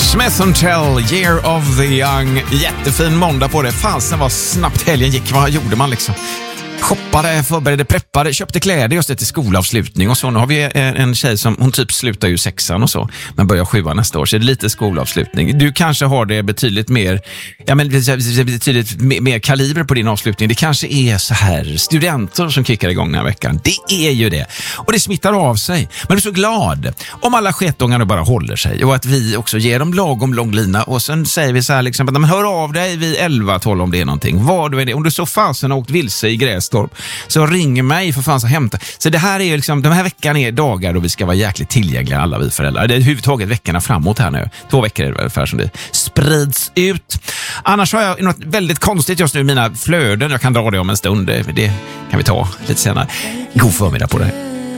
Smith & Tell, Year of the Young. Jättefin måndag på det. Fasen vad snabbt helgen gick. Vad gjorde man liksom? Shoppade, förberedde, preppade, köpte kläder just till skolavslutning och så. Nu har vi en tjej som, hon typ slutar ju 6:an och så, men börjar 7:an nästa år, så det är lite skolavslutning. Du kanske har det betydligt mer, betydligt mer kaliber på din avslutning. Det kanske är så här studenter som kickar igång den här veckan. Det är ju det. Och det smittar av sig. Men du är så glad om alla sketångarna bara håller sig och att vi också ger dem lagom lång lina och sen säger vi så här liksom, att hör av dig vid 11-12 om det är någonting. Vad du är det. Om du så fasen har åkt vilse i Grästorp, så ring mig för fan så hämta. Så det här är liksom, den här veckan är dagar då vi ska vara jäkligt tillgängliga alla vi föräldrar. Det är överhuvudtaget veckorna framåt här nu. 2 veckor är det ungefär som det sprids ut. Annars har jag något väldigt konstigt just nu i mina flöden. Jag kan dra det om en stund. Det kan vi ta lite senare. God förmiddag på det.